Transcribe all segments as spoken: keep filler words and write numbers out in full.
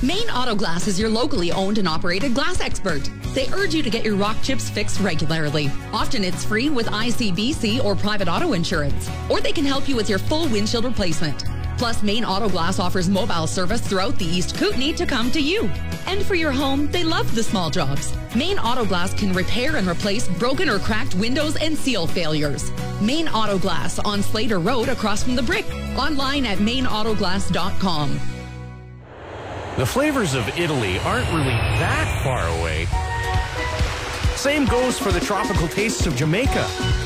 Maine Auto Glass is your locally owned and operated glass expert. They urge you to get your rock chips fixed regularly. Often it's free with I C B C or private auto insurance, or they can help you with your full windshield replacement. Plus, Maine Auto Glass offers mobile service throughout the East Kootenay to come to you. And for your home, they love the small jobs. Maine Auto Glass can repair and replace broken or cracked windows and seal failures. Maine Auto Glass on Slater Road across from the Brick. Online at maine auto glass dot com. The flavors of Italy aren't really that far away. Same goes for the tropical tastes of Jamaica.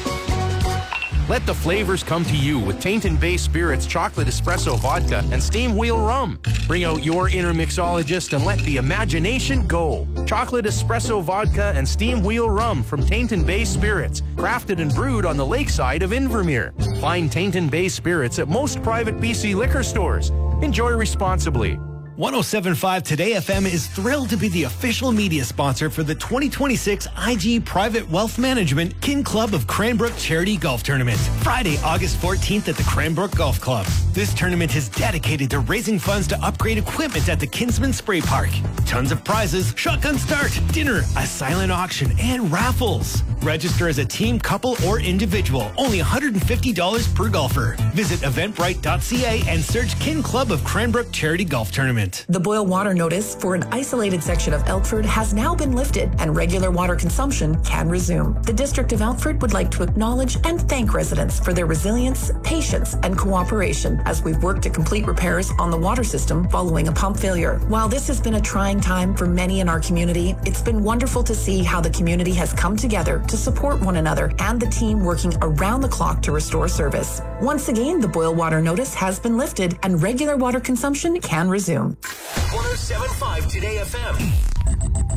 Let the flavors come to you with Tainton Bay Spirits Chocolate Espresso Vodka and Steam Wheel Rum. Bring out your inner mixologist and let the imagination go. Chocolate Espresso Vodka and Steam Wheel Rum from Tainton Bay Spirits, crafted and brewed on the lakeside of Invermere. Find Tainton Bay Spirits at most private B C liquor stores. Enjoy responsibly. one oh seven point five Today F M is thrilled to be the official media sponsor for the twenty twenty-six I G Private Wealth Management Kin Club of Cranbrook Charity Golf Tournament, Friday, August fourteenth at the Cranbrook Golf Club. This tournament is dedicated to raising funds to upgrade equipment at the Kinsman Spray Park. Tons of prizes, shotgun start, dinner, a silent auction, and raffles. Register as a team, couple, or individual. Only one hundred fifty dollars per golfer. Visit eventbrite dot c a and search Kin Club of Cranbrook Charity Golf Tournament. The boil water notice for an isolated section of Elkford has now been lifted and regular water consumption can resume. The District of Elkford would like to acknowledge and thank residents for their resilience, patience, and cooperation as we've worked to complete repairs on the water system following a pump failure. While this has been a trying time for many in our community, it's been wonderful to see how the community has come together to support one another and the team working around the clock to restore service. Once again, the boil water notice has been lifted and regular water consumption can resume. one oh seven point five Today F M.